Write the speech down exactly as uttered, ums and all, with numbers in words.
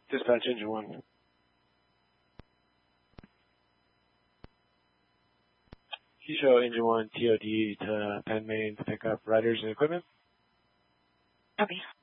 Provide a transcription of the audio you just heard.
Dispatch engine one. Can you show engine one T O D to Penn Main to pick up riders and equipment? Okay.